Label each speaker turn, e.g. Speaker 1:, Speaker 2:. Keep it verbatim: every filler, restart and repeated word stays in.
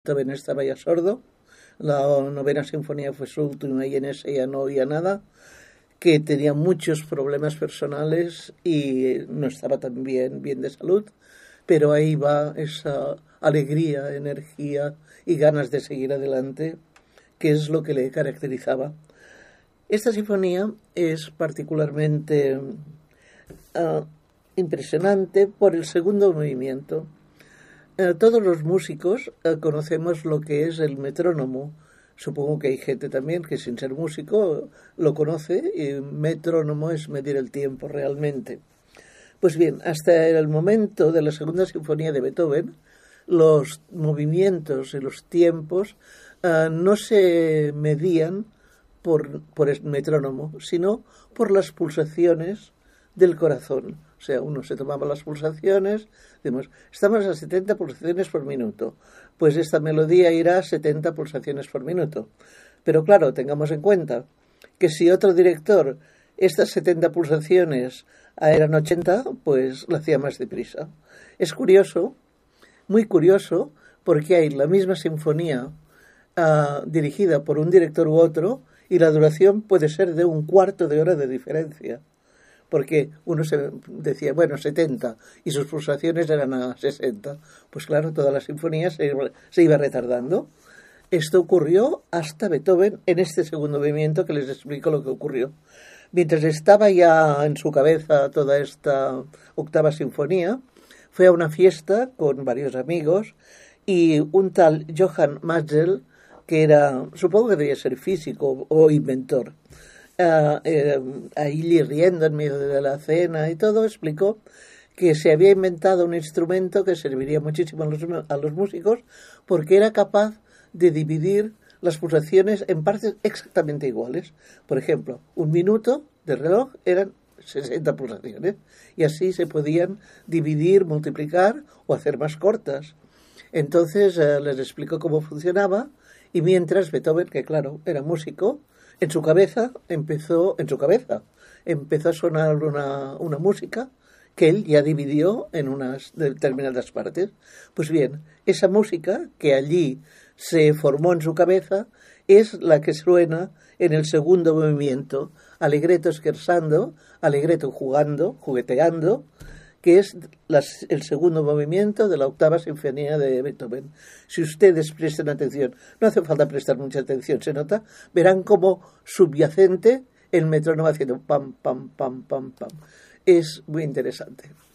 Speaker 1: Beethoven estaba ya sordo, la novena sinfonía fue su última y en ese ya no oía nada, que tenía muchos problemas personales y no estaba tan bien, bien de salud, pero ahí va esa alegría, energía y ganas de seguir adelante, que es lo que le caracterizaba. Esta sinfonía es particularmente uh, impresionante por el segundo movimiento. Uh, todos los músicos uh, conocemos lo que es el metrónomo. Supongo que hay gente también que sin ser músico lo conoce, y metrónomo es medir el tiempo realmente. Pues bien, hasta el momento de la segunda sinfonía de Beethoven, los movimientos y los tiempos uh, no se medían por, por el metrónomo, sino por las pulsaciones del corazón. O sea, uno se tomaba las pulsaciones, decimos, estamos a setenta pulsaciones por minuto, pues esta melodía irá a setenta pulsaciones por minuto. Pero claro, tengamos en cuenta que si otro director estas setenta pulsaciones eran ochenta, pues lo hacía más deprisa. Es curioso, muy curioso, porque hay la misma sinfonía uh, dirigida por un director u otro y la duración puede ser de un cuarto de hora de diferencia. Porque uno se decía, bueno, setenta, y sus pulsaciones eran a sesenta. Pues claro, toda la sinfonía se, se iba retardando. Esto ocurrió hasta Beethoven en este segundo movimiento, que les explico lo que ocurrió. Mientras estaba ya en su cabeza toda esta octava sinfonía, fue a una fiesta con varios amigos y un tal Johann Matzel, que era, supongo que debía ser físico o inventor, Uh, eh, ahí riendo en medio de la cena y todo, explicó que se había inventado un instrumento que serviría muchísimo a los, a los músicos porque era capaz de dividir las pulsaciones en partes exactamente iguales. Por ejemplo, un minuto de reloj eran sesenta pulsaciones y así se podían dividir, multiplicar o hacer más cortas. Entonces uh, les explicó cómo funcionaba y mientras Beethoven, que claro, era músico, En su cabeza empezó, en su cabeza empezó a sonar una, una música que él ya dividió en unas determinadas partes. Pues bien, esa música que allí se formó en su cabeza es la que suena en el segundo movimiento, allegretto scherzando, allegretto jugando, jugueteando, que es las, el segundo movimiento de la octava sinfonía de Beethoven. Si ustedes prestan atención, no hace falta prestar mucha atención, se nota, verán como subyacente el metrónomo haciendo pam, pam, pam, pam, pam. Es muy interesante.